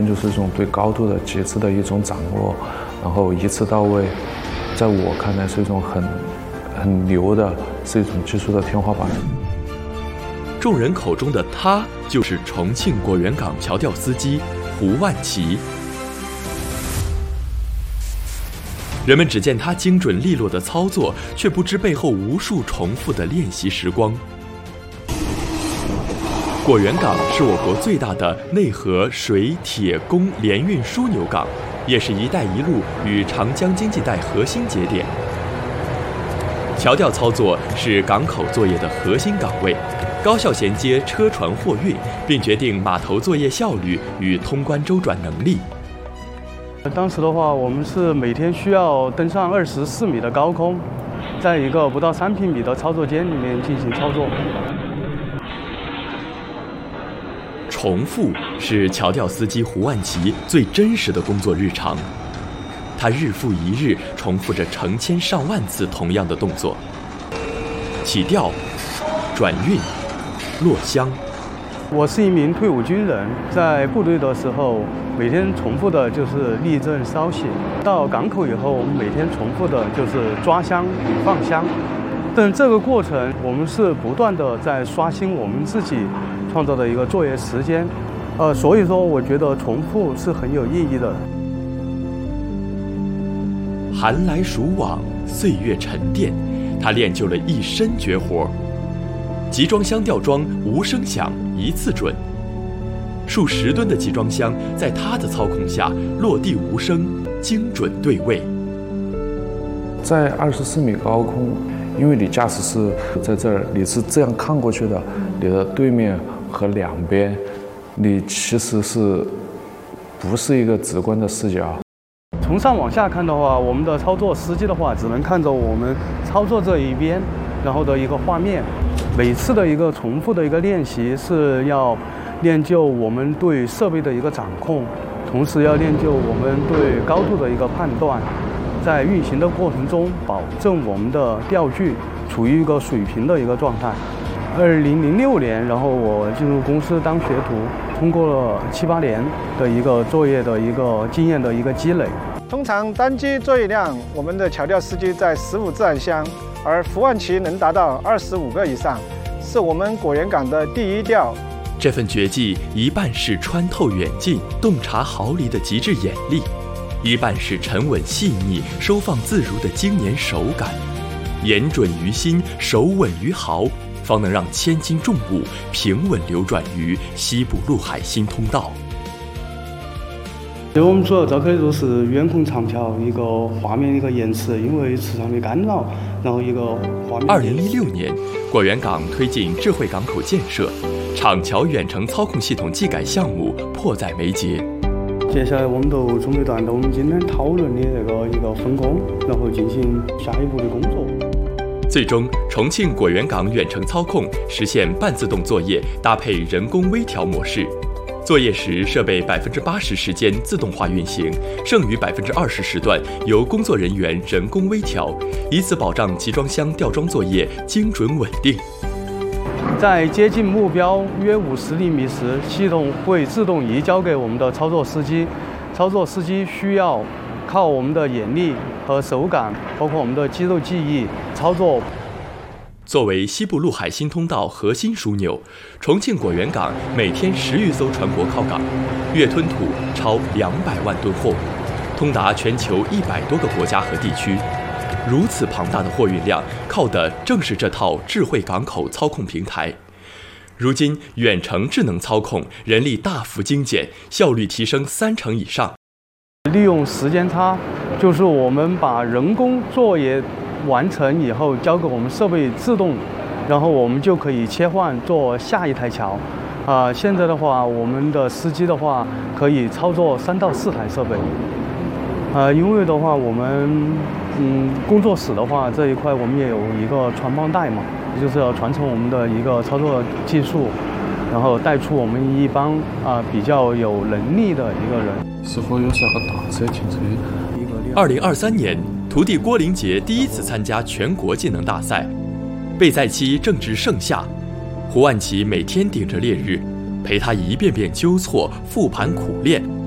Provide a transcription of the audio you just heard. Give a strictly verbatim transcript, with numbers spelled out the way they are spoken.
就是一种对高度的极致的一种掌握，然后一次到位，在我看来是一种很很牛的，是一种技术的天花板。 众人口中的他，就是重庆果园港桥吊司机胡万奇。人们只见他精准利落的操作，却不知背后无数重复的练习时光。果园港是我国最大的内河水铁工联运枢纽港，也是一带一路与长江经济带核心节点。桥吊操作是港口作业的核心岗位，高效衔接车船货运，并决定码头作业效率与通关周转能力。 当时的话，我们是每天需要登上二十四米的高空，在一个不到三平米的操作间里面进行操作。 重复是桥吊司机胡万奇最真实的工作日常，他日复一日重复着成千上万次同样的动作：起吊、转运、落箱。 我是一名退伍军人，在部队的时候，每天重复的就是立正稍息；到港口以后，我们每天重复的就是抓箱与放箱。但这个过程，我们是不断的在刷新我们自己创造的一个作业时间。呃，所以说，我觉得重复是很有意义的。 寒来暑往，岁月沉淀，他练就了一身绝活。集装箱吊装无声响，一次准。数十吨的集装箱在他的操控下落地无声，精准对位。 在二十四米高空，因为你驾驶是在这儿，你是这样看过去的，你的对面和两边，你其实是不是一个直观的视角？ 从上往下看的话，我们的操作司机的话，只能看着我们操作这一边，然后的一个画面。每次的一个重复的一个练习是要练就我们对设备的一个掌控，同时要练就我们对高度的一个判断，在运行的过程中保证我们的吊具处于一个水平的一个状态。二零零六年，然后我进入公司当学徒，通过了七八年的一个作业的一个经验的一个积累。 通常单机作业量，我们的桥吊司机在十五自然箱，而胡万奇能达到二十五个以上，是我们果园港的第一吊。 这份绝技一半是穿透远近、洞察毫厘的极致眼力，一半是沉稳细腻、收放自如的精研手感。严准于心，手稳于毫，方能让千斤重物平稳流转于西部陆海新通道。 对我们主要召开的就是远控长调一个画面的一个延迟，因为市场的干扰，然后一个画面。 二零一六年，果园港推进智慧港口建设，厂桥远程操控系统技改项目迫在眉睫。 接下来我们都准备断到我们今天讨论的这个一个分工，然后进行下一步的工作。 最终，重庆果园港远程操控实现半自动作业搭配人工微调模式。作业时，设备百分之八十时间自动化运行，剩余百分之二十时段由工作人员人工微调，以此保障集装箱吊装作业精准稳定。 在接近目标约五十厘米时，系统会自动移交给我们的操作司机。操作司机需要靠我们的眼力和手感，包括我们的肌肉记忆操作。 作为西部陆海新通道核心枢纽，重庆果园港每天十余艘船舶靠港，月吞吐超两百万吨货物，通达全球一百多个国家和地区。如此庞大的货运量，靠的正是这套智慧港口操控平台。如今，远程智能操控，人力大幅精简，效率提升三成以上。 利用时间差，就是我们把人工作业完成以后，交给我们设备自动，然后我们就可以切换做下一台桥。啊、呃，现在的话，我们的司机的话可以操作三到四台设备。呃，因为的话，我们嗯工作室的话这一块，我们也有一个传帮带嘛，也就是要传承我们的一个操作技术，然后带出我们一帮啊、呃、比较有能力的一个人。 是否有啥个大车停车？ 二零二三年，徒弟郭林杰第一次参加全国技能大赛，备赛期正值盛夏，胡万奇每天顶着烈日，陪他一遍遍纠错、复盘苦练。